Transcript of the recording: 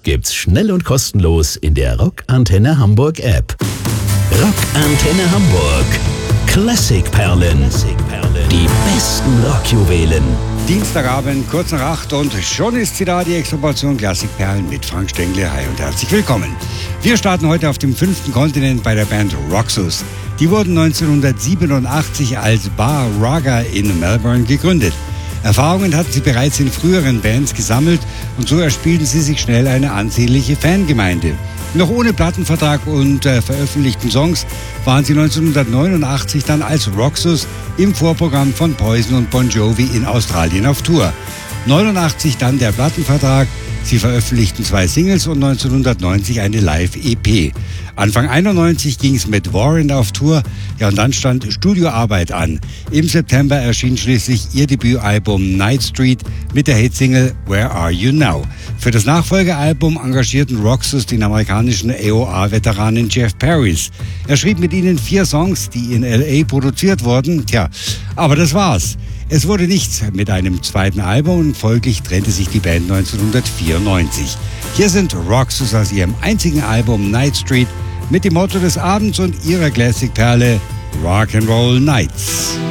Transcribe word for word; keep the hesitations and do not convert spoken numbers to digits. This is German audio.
gibt's schnell und kostenlos in der Rock Antenne Hamburg App. Rock Antenne Hamburg. Klassikperlen. Die besten Rockjuwelen. Dienstagabend, kurz nach acht und schon ist sie da, die Extraportion Klassikperlen mit Frank Stengler. Hi und herzlich willkommen. Wir starten heute auf dem fünften Kontinent bei der Band Roxus. Die wurden neunzehnhundertsiebenundachtzig als Bar Raga in Melbourne gegründet. Erfahrungen hatten sie bereits in früheren Bands gesammelt und so erspielten sie sich schnell eine ansehnliche Fangemeinde. Noch ohne Plattenvertrag und äh, veröffentlichten Songs waren sie neunzehnhundertneunundachtzig dann als Roxus im Vorprogramm von Poison und Bon Jovi in Australien auf Tour. neunundachtzig dann der Plattenvertrag, sie veröffentlichten zwei Singles und neunzehnhundertneunzig eine Live-E P. Anfang einundneunzig ging es mit Warrant auf Tour, ja und dann stand Studioarbeit an. Im September erschien schließlich ihr Debütalbum Night Street mit der Hitsingle Where Are You Now. Für das Nachfolgealbum engagierten Roxus den amerikanischen A O R-Veteranen Jeff Parris. Er schrieb mit ihnen vier Songs, die in L A produziert wurden. Tja, aber das war's. Es wurde nichts mit einem zweiten Album und folglich trennte sich die Band neunzehnhundertvierundneunzig. Hier sind Roxus aus ihrem einzigen Album Night Street mit dem Motto des Abends und ihrer Classic-Perle Rock'n'Roll Nights.